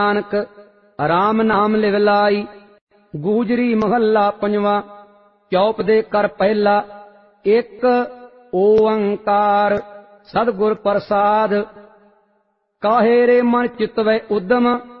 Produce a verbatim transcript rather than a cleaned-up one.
नानक राम नाम लिव लाई। गूजरी महला पंजवा। चौप दे कर पहला। एक ओंकार सतगुर प्रसाद। काहे रे मन चितवै उद्दम